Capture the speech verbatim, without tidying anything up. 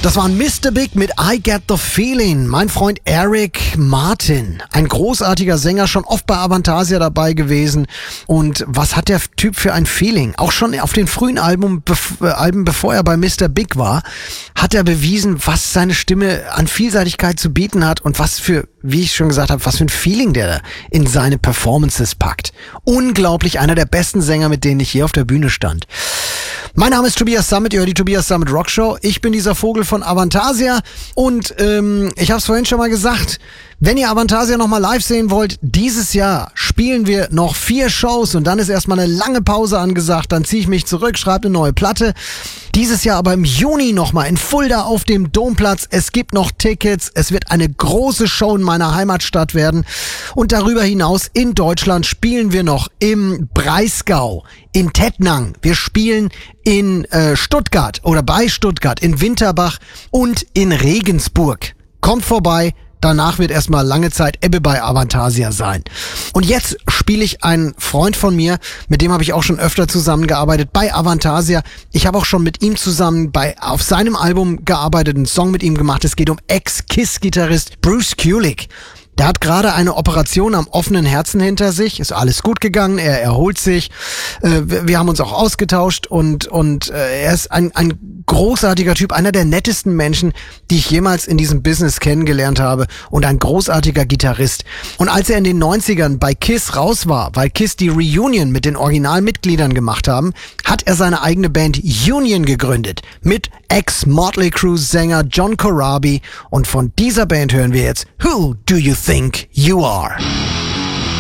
Das war Mister Big mit I Get the Feeling. Mein Freund Eric Martin, ein großartiger Sänger, schon oft bei Avantasia dabei gewesen. Und was hat der Typ für ein Feeling? Auch schon auf den frühen Alben, bev- äh, Alben bevor er bei Mister Big war, hat er bewiesen, was seine Stimme an Vielseitigkeit zu bieten hat und was für, wie ich schon gesagt habe, was für ein Feeling der in seine Performances packt. Unglaublich, einer der besten Sänger, mit denen ich hier auf der Bühne stand. Mein Name ist Tobias Sammet, ihr hört die Tobias Sammet Rockshow. Ich bin dieser Vogel von Avantasia und ähm, ich habe es vorhin schon mal gesagt, wenn ihr Avantasia nochmal live sehen wollt, dieses Jahr spielen wir noch vier Shows und dann ist erstmal eine lange Pause angesagt, dann ziehe ich mich zurück, schreibe eine neue Platte. Dieses Jahr aber im Juni nochmal in Fulda auf dem Domplatz. Es gibt noch Tickets, es wird eine große Show in meiner Heimatstadt werden und darüber hinaus in Deutschland spielen wir noch im Breisgau, in Tettnang, wir spielen in äh, Stuttgart oder bei Stuttgart, in Winterbach und in Regensburg. Kommt vorbei. Danach wird erstmal lange Zeit Ebbe bei Avantasia sein. Und jetzt spiele ich einen Freund von mir, mit dem habe ich auch schon öfter zusammengearbeitet bei Avantasia. Ich habe auch schon mit ihm zusammen bei auf seinem Album gearbeitet, einen Song mit ihm gemacht. Es geht um Ex-Kiss-Gitarrist Bruce Kulick. Der hat gerade eine Operation am offenen Herzen hinter sich. Ist alles gut gegangen, er erholt sich. Äh, wir, wir haben uns auch ausgetauscht und und äh, er ist ein, ein großartiger Typ, einer der nettesten Menschen, die ich jemals in diesem Business kennengelernt habe und ein großartiger Gitarrist. Und als er in den neunzigern bei Kiss raus war, weil Kiss die Reunion mit den Originalmitgliedern gemacht haben, hat er seine eigene Band Union gegründet mit Ex-Motley Crue-Sänger John Corabi und von dieser Band hören wir jetzt Who Do You Think You Are?